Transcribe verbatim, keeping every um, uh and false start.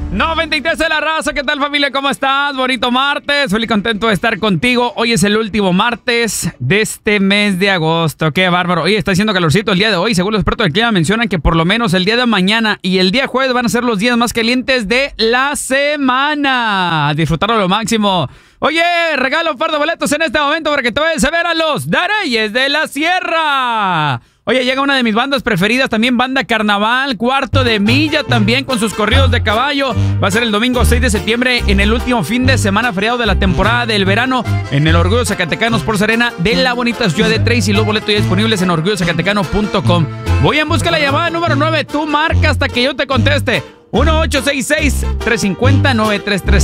noventa y tres de la raza, ¿qué tal familia? ¿Cómo estás? Bonito martes, feliz contento de estar contigo. Hoy es el último martes de este mes de agosto. Qué bárbaro. Oye, está haciendo calorcito el día de hoy. Según los expertos del clima mencionan que por lo menos el día de mañana y el día jueves van a ser los días más calientes de la semana. A disfrutarlo lo máximo. Oye, regalo un par de boletos en este momento para que te vayas a ver a los Dareyes de la Sierra. Oye, llega una de mis bandas preferidas, también Banda Carnaval, Cuarto de Milla, también con sus corridos de caballo. Va a ser el domingo seis de septiembre, en el último fin de semana feriado de la temporada del verano, en el Orgullo Zacatecanos por Serena de la bonita ciudad de Tracy. Los boletos ya disponibles en orgullo zacatecano punto com. Voy en busca de la llamada número nueve. Tú marca hasta que yo te conteste. uno ocho seis seis, tres cinco cero, nueve tres tres